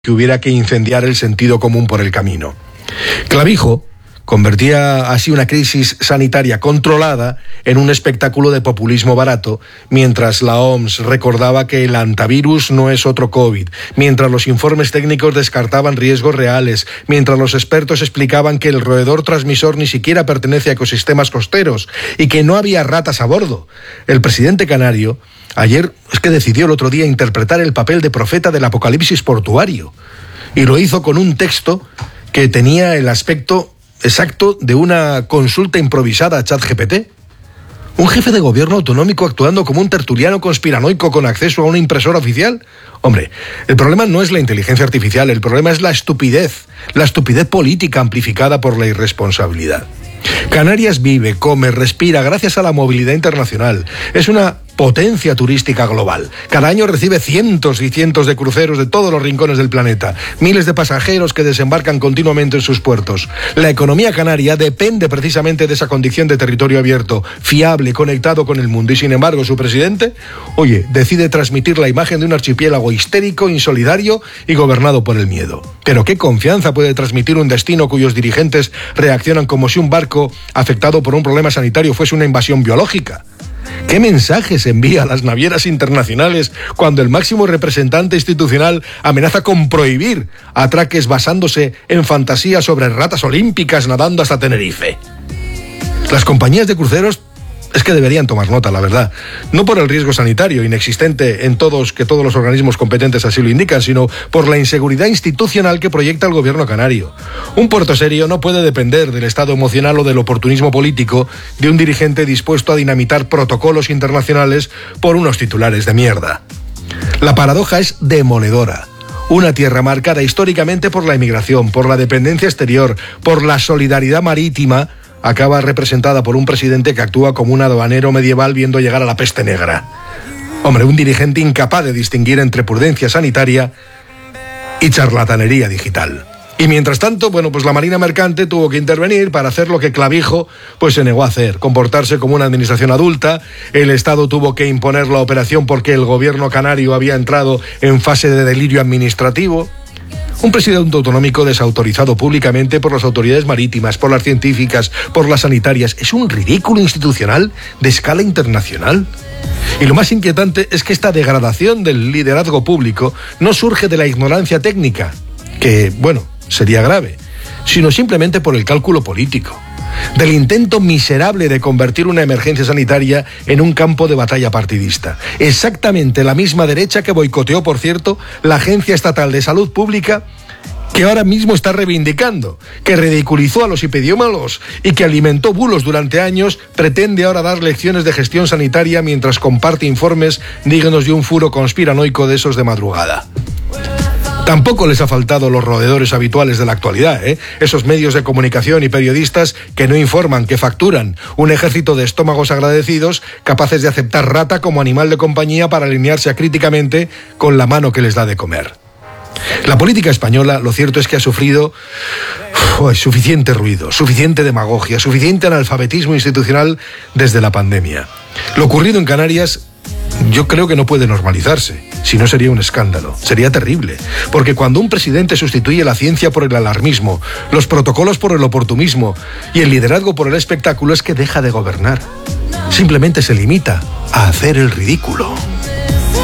que hubiera que incendiar el sentido común por el camino. Clavijo convertía así una crisis sanitaria controlada en un espectáculo de populismo barato, mientras la OMS recordaba que el antivirus no es otro COVID, mientras los informes técnicos descartaban riesgos reales, mientras los expertos explicaban que el roedor transmisor ni siquiera pertenece a ecosistemas costeros y que no había ratas a bordo. El presidente canario ayer decidió el otro día interpretar el papel de profeta del apocalipsis portuario, y lo hizo con un texto que tenía el aspecto exacto de una consulta improvisada a ChatGPT. ¿Un jefe de gobierno autonómico actuando como un tertuliano conspiranoico con acceso a una impresora oficial? Hombre, el problema no es la inteligencia artificial, el problema es la estupidez política amplificada por la irresponsabilidad. Canarias vive, come, respira gracias a la movilidad internacional. Es una potencia turística global. Cada año recibe cientos y cientos de cruceros de todos los rincones del planeta, miles de pasajeros que desembarcan continuamente en sus puertos. La economía canaria depende precisamente de esa condición de territorio abierto, fiable, conectado con el mundo, y sin embargo su presidente, decide transmitir la imagen de un archipiélago histérico, insolidario y gobernado por el miedo. Pero ¿qué confianza puede transmitir un destino cuyos dirigentes reaccionan como si un barco afectado por un problema sanitario fuese una invasión biológica? ¿Qué mensajes envía a las navieras internacionales cuando el máximo representante institucional amenaza con prohibir atraques basándose en fantasías sobre ratas olímpicas nadando hasta Tenerife? Las compañías de cruceros deberían tomar nota, la verdad. No por el riesgo sanitario inexistente que todos los organismos competentes así lo indican, sino por la inseguridad institucional que proyecta el gobierno canario. Un puerto serio no puede depender del estado emocional o del oportunismo político de un dirigente dispuesto a dinamitar protocolos internacionales por unos titulares de mierda. La paradoja es demoledora. Una tierra marcada históricamente por la inmigración, por la dependencia exterior, por la solidaridad marítima, acaba representada por un presidente que actúa como un aduanero medieval viendo llegar a la peste negra. Hombre, un dirigente incapaz de distinguir entre prudencia sanitaria y charlatanería digital. Y mientras tanto, la Marina Mercante tuvo que intervenir para hacer lo que Clavijo se negó a hacer, comportarse como una administración adulta. El Estado tuvo que imponer la operación porque el gobierno canario había entrado en fase de delirio administrativo. Un presidente autonómico desautorizado públicamente por las autoridades marítimas, por las científicas, por las sanitarias. Es un ridículo institucional de escala internacional. Y lo más inquietante es que esta degradación del liderazgo público no surge de la ignorancia técnica, que, sería grave, sino simplemente por el cálculo político, del intento miserable de convertir una emergencia sanitaria en un campo de batalla partidista. Exactamente la misma derecha que boicoteó, por cierto, la Agencia Estatal de Salud Pública, que ahora mismo está reivindicando, que ridiculizó a los epidemiólogos y que alimentó bulos durante años, pretende ahora dar lecciones de gestión sanitaria mientras comparte informes dignos de un furo conspiranoico de esos de madrugada. Tampoco les ha faltado los roedores habituales de la actualidad, esos medios de comunicación y periodistas que no informan, que facturan, un ejército de estómagos agradecidos capaces de aceptar rata como animal de compañía para alinearse acríticamente con la mano que les da de comer. La política española, lo cierto es que ha sufrido suficiente ruido, suficiente demagogia, suficiente analfabetismo institucional desde la pandemia. Lo ocurrido en Canarias yo creo que no puede normalizarse, si no sería un escándalo, sería terrible, porque cuando un presidente sustituye la ciencia por el alarmismo, los protocolos por el oportunismo y el liderazgo por el espectáculo, es que deja de gobernar. Simplemente se limita a hacer el ridículo.